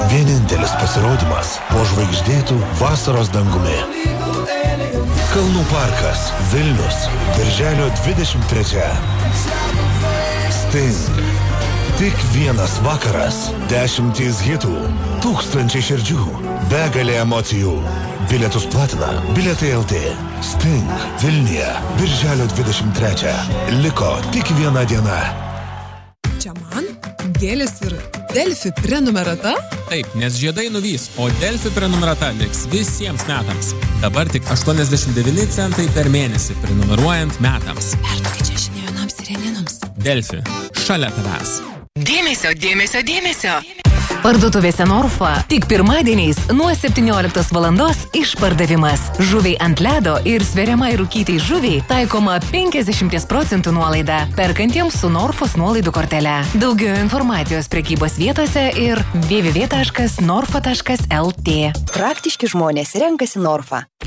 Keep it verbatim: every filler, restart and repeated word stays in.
Vienintelis pasirodymas po žvaigždėtų vasaros dangumi. Kalnų parkas, Vilnius, birželio dvidešimt trečia. Sting. Tik vienas vakaras, dešimtys hitų, tūkstančiai širdžių, begalė emocijų. Bilietus platina Bilietai L T. Sting, Vilniuje, birželio dvidešimt trečia. Liko tik viena diena. Čia man gėlės ir Delfi prenumerata? Taip, nes žiedai nuvys, o Delfi prenumerata liks visiems metams. Dabar tik aštuoniasdešimt devyni centai per mėnesį prenumeruojant metams. Perduokit čia šiandienos sireninams. Delfi, šalia tavęs. Dėmesio, dėmesio, dėmesio. Parduotuvėse Norfa tik pirmadieniais nuo septynioliktos valandos išpardavimas. Žuviai ant ledo ir sveriamai rūkytai žuviai taikoma penkiasdešimt procentų nuolaida perkantiems su Norfos nuolaidų kortele. Daugiau informacijos prekybos vietose ir w w w taškas norfa taškas l t. Praktiški žmonės renkasi Norfa.